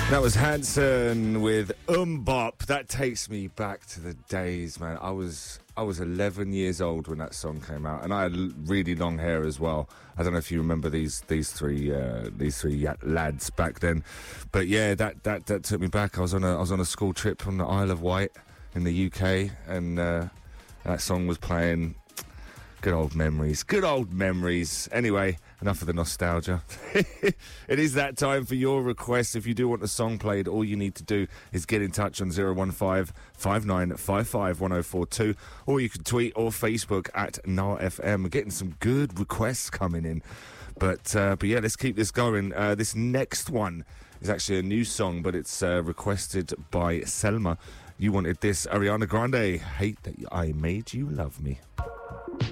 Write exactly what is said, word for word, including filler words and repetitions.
That was Hanson with Umbop. That takes me back to the days, man. I was I was eleven years old when that song came out, and I had l- really long hair as well. I don't know if you remember these these three uh, these three y- lads back then, but yeah, that, that, that took me back. I was on a I was on a school trip on the Isle of Wight in the U K, and uh, that song was playing. Good old memories. Good old memories. Anyway, enough of the nostalgia. It is that time for your requests. If you do want a song played, all you need to do is get in touch on zero one five, five nine five five, one oh four two, or you can tweet or Facebook at Noah F M. We're getting some good requests coming in. But, uh, but yeah, let's keep this going. Uh, this next one is actually a new song, but it's uh, requested by Selma. You wanted this, Ariana Grande, Hate That I Made You Love Me.